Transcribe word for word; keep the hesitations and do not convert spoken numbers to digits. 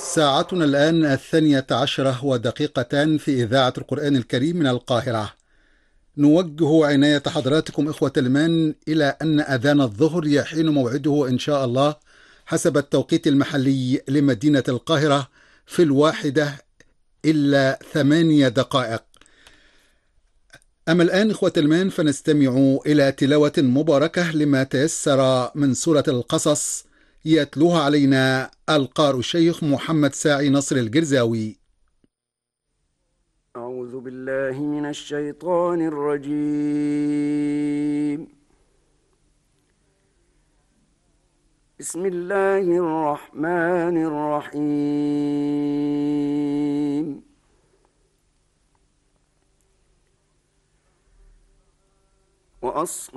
ساعتنا الآن الثانية عشرة ودقيقتان في إذاعة القرآن الكريم من القاهرة. نوجه عناية حضراتكم إخوة الإيمان إلى أن أذان الظهر يحين موعده إن شاء الله حسب التوقيت المحلي لمدينة القاهرة في الواحدة إلا ثمانية دقائق. أما الآن إخوة الإيمان فنستمع إلى تلاوة مباركة لما تيسر من سورة القصص، يتلوها علينا القارئ الشيخ محمد ساعي نصر الجرزاوي. أعوذ بالله من الشيطان الرجيم. بسم الله الرحمن الرحيم. وأص